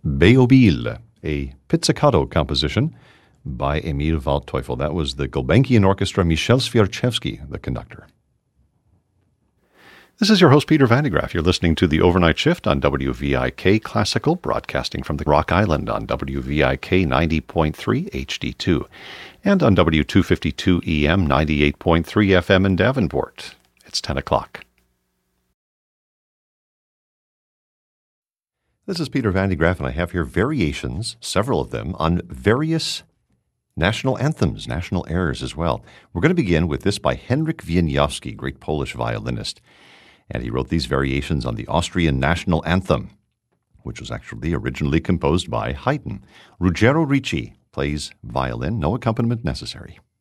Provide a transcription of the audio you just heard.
Beobil, a pizzicato composition by Emil Waldteufel. That was the Gulbenkian Orchestra, Michel Svierchevsky, the conductor. This is your host, Peter Van de Graaff. You're listening to The Overnight Shift on WVIK Classical, broadcasting from the Rock Island on WVIK 90.3 HD2 and on W252 EM 98.3 FM in Davenport. It's 10 o'clock. This is Peter Van de Graaff, and I have here variations, several of them, on various national anthems, national airs as well. We're going to begin with this by Henryk Wieniawski, great Polish violinist. And he wrote these variations on the Austrian national anthem, which was actually originally composed by Haydn. Ruggero Ricci plays violin, no accompaniment necessary.